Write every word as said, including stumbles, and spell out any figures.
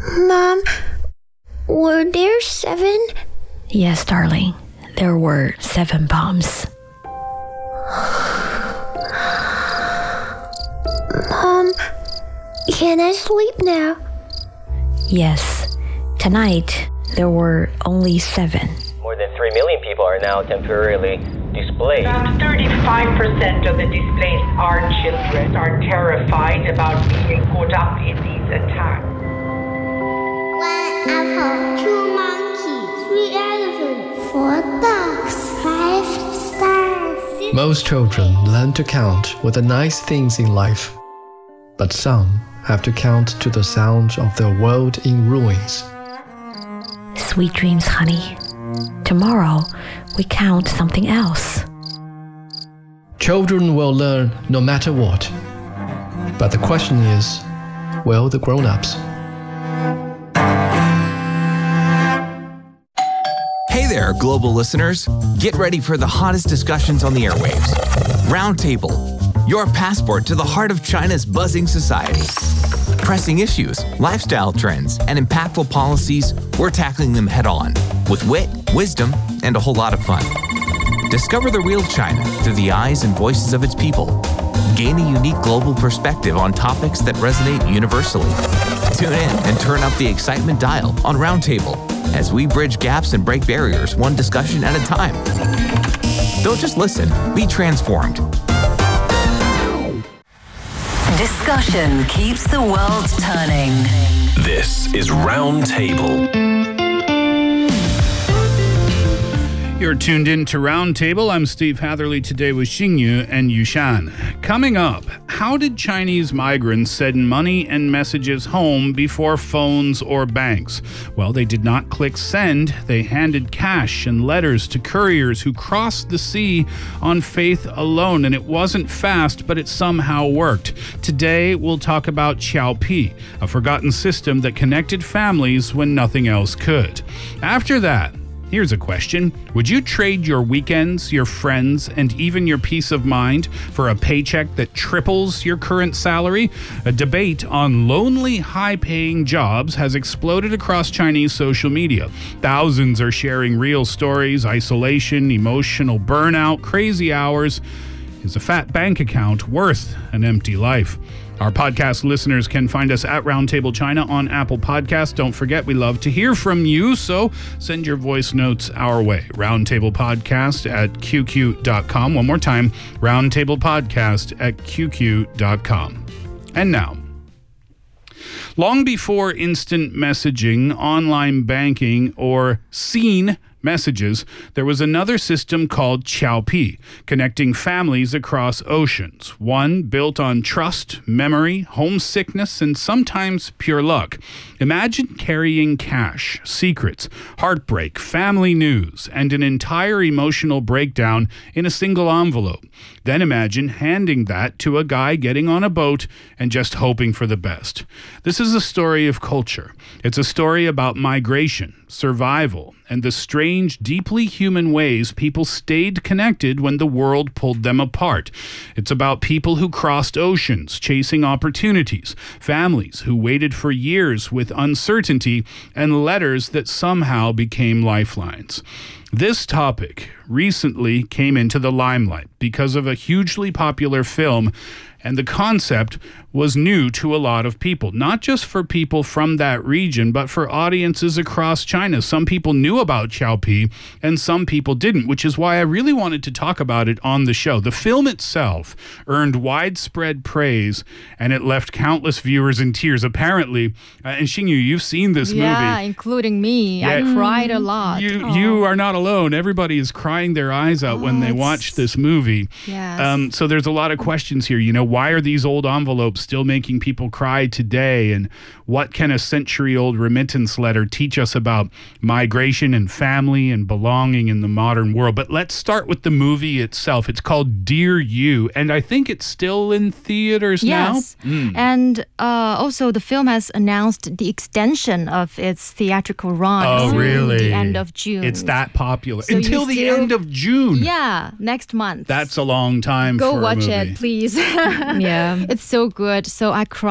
Mom, were there seven? Yes, darling. There were seven bombs. Mom, can I sleep now? Yes. Tonight, there were only seven. More than three million people are now temporarily displaced. About thirty-five percent of the displaced are children, are terrified about being caught up in these attacks. One apple, two monkeys, three elephants, four dogs, five stars. Most children learn to count with the nice things in life, but some have to count to the sound of their world in ruins. Sweet dreams, honey. Tomorrow, we count something else. Children will learn no matter what. But the question is, will the grown-ups? Hey there, global listeners. Get ready for the hottest discussions on the airwaves. Roundtable, your passport to the heart of China's buzzing society. Pressing issues, lifestyle trends, and impactful policies, we're tackling them head-on with wit, wisdom, and a whole lot of fun. Discover the real China through the eyes and voices of its people. Gain a unique global perspective on topics that resonate universally. Tune in and turn up the excitement dial on Roundtable as we bridge gaps and break barriers one discussion at a time. Don't just listen, be transformed. Discussion keeps the world turning. This is Roundtable. You're tuned in to Roundtable. I'm Steve Hatherley, today with Xingyu and Yushan. Coming up, how did Chinese migrants send money and messages home before phones or banks? Well, they did not click send. They handed cash and letters to couriers who crossed the sea on faith alone. And it wasn't fast, but it somehow worked. Today, we'll talk about Qiaopi, a forgotten system that connected families when nothing else could. After that, here's a question. Would you trade your weekends, your friends, and even your peace of mind for a paycheck that triples your current salary? A debate on lonely, high-paying jobs has exploded across Chinese social media. Thousands are sharing real stories, isolation, emotional burnout, crazy hours. Is a fat bank account worth an empty life? Our podcast listeners can find us at Roundtable China on Apple Podcasts. Don't forget, we love to hear from you, so send your voice notes our way. Roundtable Podcast at Q Q dot com. One more time, Roundtable Podcast at Q Q dot com. And now, long before instant messaging, online banking, or seen messages, there was another system called Qiaopi, connecting families across oceans. One built on trust, memory, homesickness, and sometimes pure luck. Imagine carrying cash, secrets, heartbreak, family news, and an entire emotional breakdown in a single envelope. Then imagine handing that to a guy getting on a boat and just hoping for the best. This is a story of culture. It's a story about migration, survival, and the strange, deeply human ways people stayed connected when the world pulled them apart. It's about people who crossed oceans, chasing opportunities, families who waited for years with uncertainty, and letters that somehow became lifelines. This topic recently came into the limelight because of a hugely popular film, and the concept was new to a lot of people, not just for people from that region, but for audiences across China. Some people knew about Qiaopi and some people didn't, which is why I really wanted to talk about it on the show. The film itself earned widespread praise and it left countless viewers in tears. Apparently, uh, and Xingyu, you've seen this yeah, movie. Yeah, including me. Yeah. I cried a lot. You, oh. you are not alone. Everybody is crying their eyes out oh, when they watch this movie. Yes. Um, so there's a lot of questions here. You know, why are these old envelopes still making people cry today? And what can a century-old remittance letter teach us about migration and family and belonging in the modern world? But let's start with the movie itself. It's called Dear You, and I think it's still in theaters yes. now. Yes, mm. and uh, also the film has announced the extension of its theatrical run. Oh, really? The end of June. It's that popular. So Until the still, end of June. Yeah, next month. That's a long time Go for a watch movie. it, please. Yeah. It's so good. So I cried.